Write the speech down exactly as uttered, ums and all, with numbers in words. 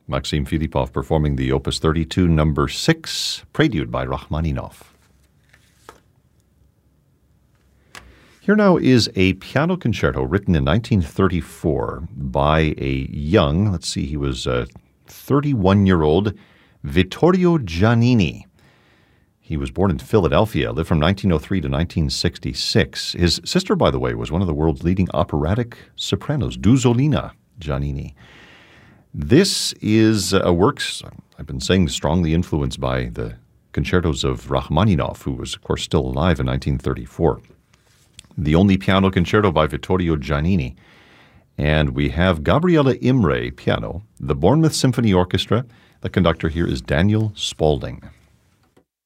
Maxim Filipov performing the Opus thirty-two number six, Prelude by Rachmaninoff. Here now is a piano concerto written in nineteen thirty-four by a young, let's see, he was a thirty-one-year-old Vittorio Giannini. He was born in Philadelphia, lived from nineteen oh three to nineteen sixty-six. His sister, by the way, was one of the world's leading operatic sopranos, Dusolina Giannini. This is a work, I've been saying, strongly influenced by the concertos of Rachmaninoff, who was, of course, still alive in nineteen thirty-four. The only piano concerto by Vittorio Giannini. And we have Gabriele Imre, piano, the Bournemouth Symphony Orchestra. The conductor here is Daniel Spaulding.